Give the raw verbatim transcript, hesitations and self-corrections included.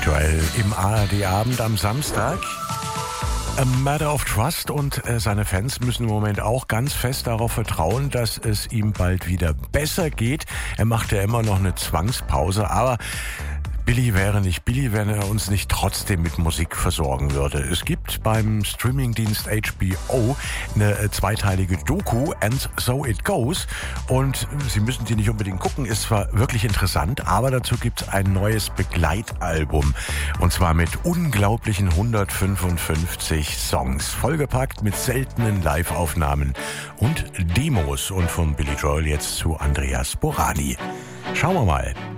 Joel im A R D-Abend am Samstag. A Matter of Trust, und äh, seine Fans müssen im Moment auch ganz fest darauf vertrauen, dass es ihm bald wieder besser geht. Er macht ja immer noch eine Zwangspause, aber Billy wäre nicht Billy, wenn er uns nicht trotzdem mit Musik versorgen würde. Es gibt beim Streamingdienst H B O eine äh, zweiteilige Doku, And So It Goes, und Sie müssen die nicht unbedingt gucken, ist zwar wirklich interessant, aber dazu gibt es ein neues Begleitalbum, und zwar mit unglaublichen hundertfünfundfünfzig Songs, vollgepackt mit seltenen Live-Aufnahmen und Demos. Und von Billy Joel jetzt zu Andreas Borani. Schauen wir mal.